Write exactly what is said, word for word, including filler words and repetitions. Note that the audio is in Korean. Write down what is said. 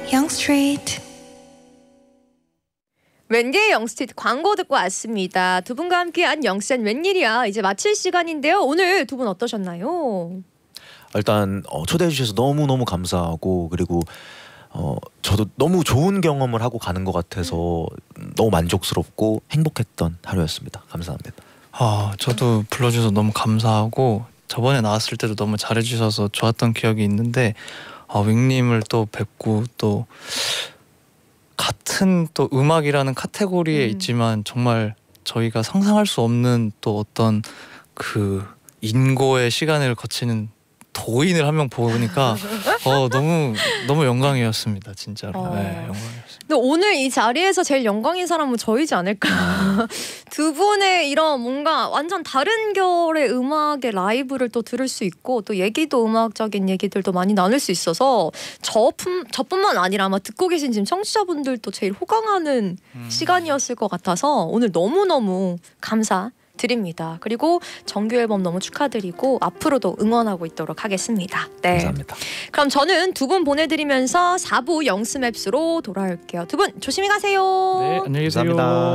Young Street. 웬게의 영스트리트 광고 듣고 왔습니다. 두 분과 함께한 영센 웬일이야 이제 마칠 시간인데요. 오늘 두 분 어떠셨나요? 일단 어, 초대해 주셔서 너무너무 감사하고 그리고 어, 저도 너무 좋은 경험을 하고 가는 것 같아서 음. 너무 만족스럽고 행복했던 하루였습니다. 감사합니다. 아, 저도 불러주셔서 너무 감사하고 저번에 나왔을 때도 너무 잘해주셔서 좋았던 기억이 있는데 어, 윙님을 또 뵙고 또 같은 또 음악이라는 카테고리에 음. 있지만 정말 저희가 상상할 수 없는 또 어떤 그 인고의 시간을 거치는 도인을 한 명 보니까 어 너무 너무 영광이었습니다. 진짜로. 어. 네, 영광이었습니다. 근데 오늘 이 자리에서 제일 영광인 사람은 저희지 않을까. 두 분의 이런 뭔가 완전 다른 결의 음악의 라이브를 또 들을 수 있고 또 얘기도 음악적인 얘기들도 많이 나눌 수 있어서 저뿐, 저뿐만 아니라 아마 듣고 계신 지금 청취자분들도 제일 호강하는 음. 시간이었을 것 같아서 오늘 너무너무 감사 드립니다. 그리고 정규 앨범 너무 축하드리고 앞으로도 응원하고 있도록 하겠습니다. 네. 감사합니다. 그럼 저는 두 분 보내드리면서 사 부 영스맵스로 돌아올게요. 두 분 조심히 가세요. 네, 안녕히 계세요. 감사합니다.